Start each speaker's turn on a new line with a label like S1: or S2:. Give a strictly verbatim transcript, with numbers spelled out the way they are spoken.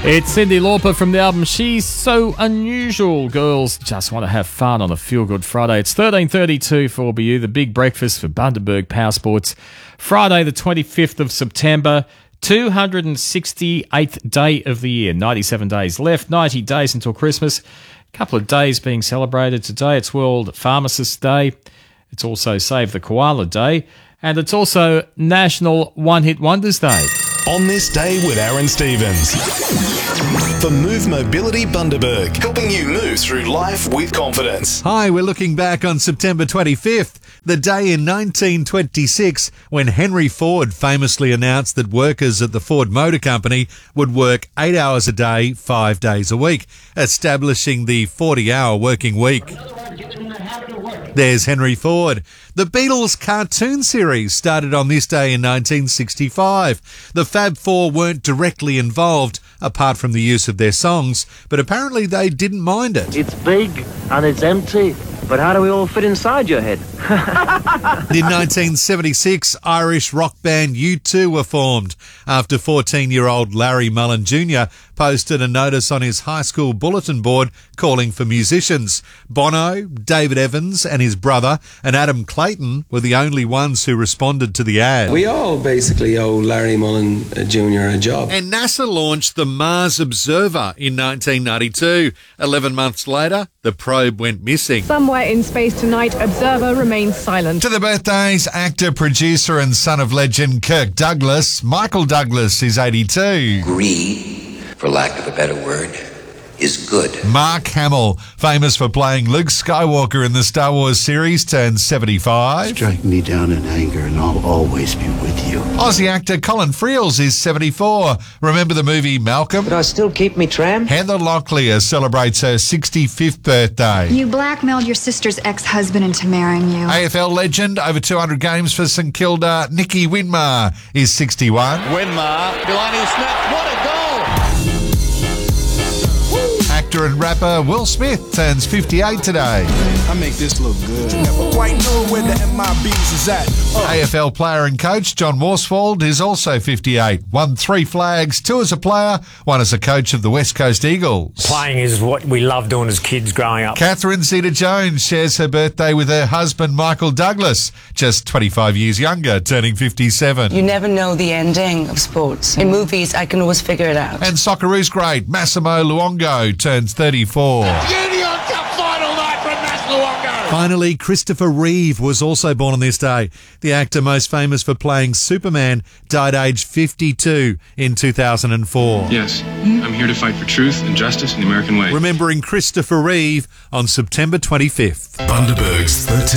S1: It's Cyndi Lauper from the album She's So Unusual. Girls just want to have fun on a Feel Good Friday. It's thirteen thirty-two for B U, the big breakfast for Bundaberg Power Sports. Friday the twenty-fifth of September, two hundred sixty-eighth day of the year. ninety-seven days left, ninety days until Christmas. A couple of days being celebrated today. It's World Pharmacist Day. It's also Save the Koala Day. And it's also National One Hit Wonders Day.
S2: On this day with Aaron Stevens. For Move Mobility Bundaberg, helping you move through life with confidence.
S3: Hi, we're looking back on September twenty-fifth, the day in nineteen twenty-six when Henry Ford famously announced that workers at the Ford Motor Company would work eight hours a day, five days a week, establishing the forty-hour working week. There's Henry Ford. The Beatles cartoon series started on this day in nineteen sixty-five. The Fab Four weren't directly involved, apart from the use of their songs, but apparently they didn't mind it.
S4: It's big and it's empty, but how do we all fit inside your head?
S3: In nineteen seventy-six, Irish rock band U two were formed after fourteen-year-old Larry Mullen Junior posted a notice on his high school bulletin board calling for musicians. Bono, David Evans and his brother, and Adam Clayton were the only ones who responded to the ad.
S5: We all basically owe Larry Mullen Junior a job.
S3: And NASA launched the Mars Observer in nineteen ninety-two. Eleven months later, the probe went missing.
S6: Somewhere in space tonight, Observer remains silent.
S3: To the birthdays, actor, producer and son of legend Kirk Douglas. Michael Douglas is eighty-two.
S7: Greed, for lack of a better word, is good.
S3: Mark Hamill, famous for playing Luke Skywalker in the Star Wars series, turns seventy-five.
S8: Strike me down in anger and I'll always be with you.
S3: Aussie actor Colin Friels is seventy-four. Remember the movie Malcolm?
S4: But I still keep me tram.
S3: Heather Locklear celebrates her sixty-fifth birthday.
S9: You blackmailed your sister's ex-husband into marrying you.
S3: A F L legend, over two hundred games for St Kilda, Nicky Winmar is sixty-one.
S10: Winmar, Delaney Smith, what a goal!
S3: Actor and rapper Will Smith turns fifty-eight today.
S11: I make this look good. Never quite know where the M I Bs is at. Uh.
S3: A F L player and coach John Worsfold is also fifty-eight. Won three flags, two as a player, one as a coach of the West Coast Eagles.
S12: Playing is what we loved doing as kids growing up.
S3: Catherine Zeta-Jones shares her birthday with her husband Michael Douglas, just twenty-five years younger, turning fifty-seven.
S13: You never know the ending of sports. In movies, I can always figure it out.
S3: And Socceroos great Massimo Luongo turns thirty-four.
S10: Union Cup final night from Mass Luongo.
S3: Finally, Christopher Reeve was also born on this day. The actor most famous for playing Superman died aged fifty-two in two thousand four.
S14: Yes, I'm here to fight for truth and justice in the American way.
S3: Remembering Christopher Reeve on September twenty-fifth.
S2: Bundaberg's thirteen